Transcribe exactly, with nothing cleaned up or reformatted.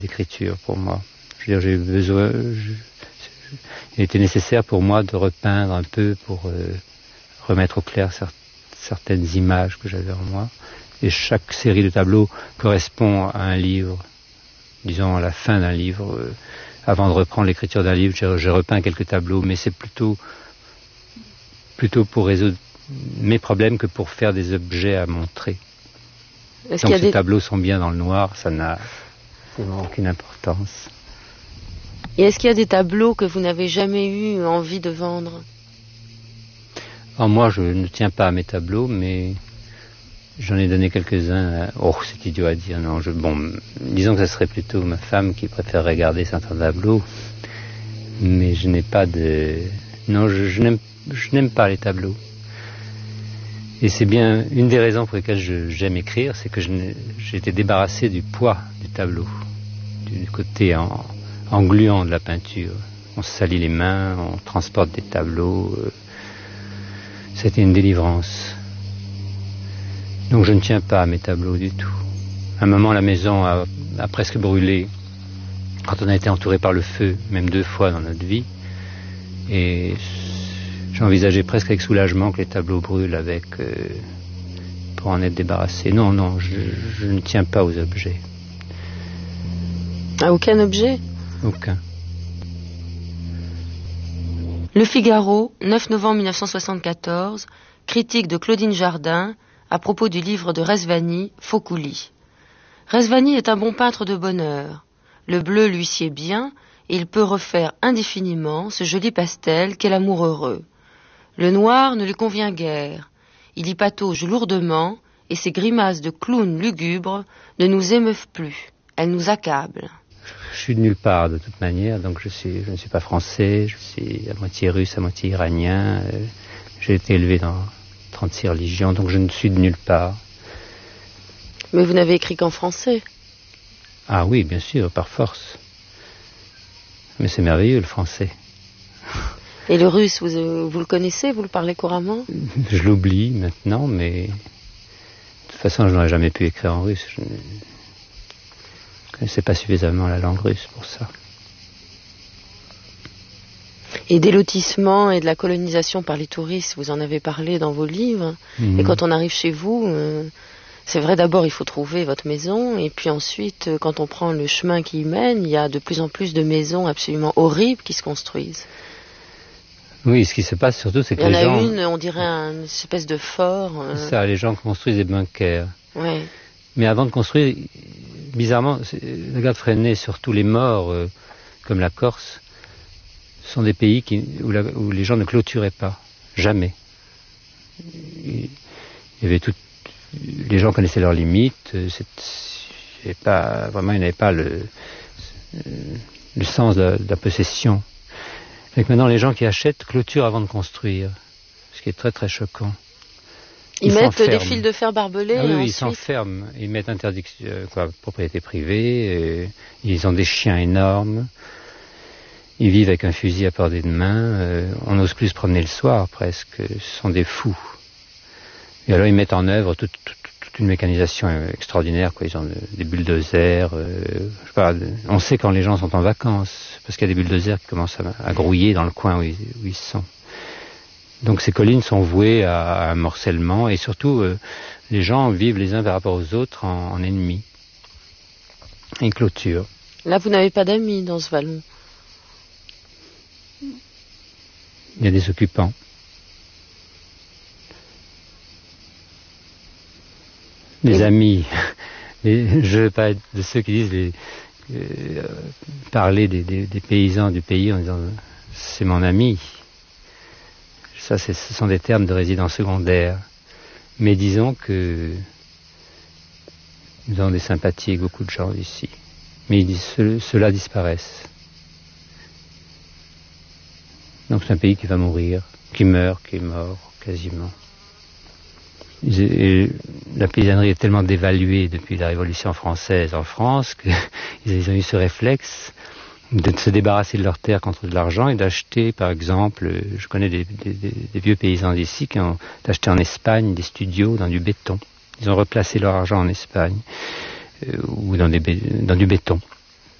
d'écriture pour moi. Je veux dire, j'ai besoin... Je, il était nécessaire pour moi de repeindre un peu pour euh, remettre au clair cer- certaines images que j'avais en moi. Et chaque série de tableaux correspond à un livre, disons à la fin d'un livre. Euh, avant de reprendre l'écriture d'un livre, j'ai, j'ai repeint quelques tableaux, mais c'est plutôt, plutôt pour résoudre mes problèmes que pour faire des objets à montrer. Est-ce Donc ces des... tableaux sont bien dans le noir, ça n'a absolument aucune importance. Et est-ce qu'il y a des tableaux que vous n'avez jamais eu envie de vendre? Alors moi, je ne tiens pas à mes tableaux, mais j'en ai donné quelques-uns. À... Oh, c'est idiot à dire, non. Je... Bon, disons que ce serait plutôt ma femme qui préfère regarder certains tableaux, mais je n'ai pas de... Non, je, je, n'aime, je n'aime pas les tableaux. Et c'est bien une des raisons pour lesquelles je, j'aime écrire, c'est que je j'ai été débarrassé du poids du tableau, du côté en... engluant de la peinture. On se salit les mains, on transporte des tableaux. Euh, c'était une délivrance. Donc je ne tiens pas à mes tableaux du tout. À un moment, la maison a, a presque brûlé quand on a été entouré par le feu, même deux fois dans notre vie. Et j'envisageais presque avec soulagement que les tableaux brûlent avec, euh, pour en être débarrassé. Non, non, je, je ne tiens pas aux objets. À aucun objet? Aucun. Le Figaro, neuf novembre mille neuf cent soixante-quatorze, critique de Claudine Jardin à propos du livre de Rezvani, Faucoulis. Rezvani est un bon peintre de bonheur. Le bleu lui sied bien et il peut refaire indéfiniment ce joli pastel qu'est l'amour heureux. Le noir ne lui convient guère. Il y patauge lourdement et ses grimaces de clown lugubre ne nous émeuvent plus. Elles nous accablent. Je suis de nulle part de toute manière, donc je, suis, je ne suis pas français, je suis à moitié russe, à moitié iranien. Euh, j'ai été élevé dans trente-six religions, donc je ne suis de nulle part. Mais vous n'avez écrit qu'en français? Ah oui, bien sûr, par force. Mais c'est merveilleux le français. Et le russe, vous, vous le connaissez? Vous le parlez couramment? Je l'oublie maintenant, mais de toute façon je n'aurais jamais pu écrire en russe. Je ne connaissais pas suffisamment la langue russe pour ça. Et des lotissements et de la colonisation par les touristes, vous en avez parlé dans vos livres. Mmh. Et quand on arrive chez vous, euh, c'est vrai, d'abord il faut trouver votre maison, et puis ensuite, euh, quand on prend le chemin qui y mène, il y a de plus en plus de maisons absolument horribles qui se construisent. Oui, ce qui se passe surtout, c'est que les gens... Il y en a une, on dirait une espèce de fort. Euh... C'est ça, les gens construisent des bunkers. Ouais. Mais avant de construire, bizarrement, regarde Freinet, surtout les morts, euh, comme la Corse, sont des pays qui, où, la, où les gens ne clôturaient pas, jamais. Il y avait tout, les gens connaissaient leurs limites, c'est, il y avait pas, vraiment, il n'y avait pas le, le sens de, de la possession. Et maintenant, les gens qui achètent clôturent avant de construire, ce qui est très très choquant. Ils, ils mettent des fils de fer barbelés. Ah oui, et oui ensuite... ils s'enferment, ils mettent interdiction, euh, quoi, propriété privée, et ils ont des chiens énormes. Ils vivent avec un fusil à portée de main. Euh, on n'ose plus se promener le soir, presque. Ce sont des fous. Et alors, ils mettent en œuvre toute, toute, toute une mécanisation extraordinaire, quoi. Ils ont des bulldozers. Euh, je sais pas, on sait quand les gens sont en vacances, parce qu'il y a des bulldozers qui commencent à, à grouiller dans le coin où ils, où ils sont. Donc, ces collines sont vouées à, à un morcellement, et surtout, euh, les gens vivent les uns par rapport aux autres en, en ennemis. Et une clôture. Là, vous n'avez pas d'amis dans ce vallon? Il y a des occupants. Les Et amis. Les, je ne veux pas être de ceux qui disent les, euh, parler des, des, des paysans du pays en disant c'est mon ami. Ça, c'est, ce sont des termes de résidents secondaires. Mais disons que nous avons des sympathies avec beaucoup de gens ici. Mais ceux, ceux-là disparaissent. Donc c'est un pays qui va mourir, qui meurt, qui est mort, quasiment. Et la paysannerie est tellement dévaluée depuis la Révolution française en France qu'ils ont eu ce réflexe de se débarrasser de leurs terres contre de l'argent et d'acheter, par exemple, je connais des, des, des vieux paysans d'ici qui ont acheté en Espagne des studios dans du béton. Ils ont replacé leur argent en Espagne euh, ou dans, des, dans du béton.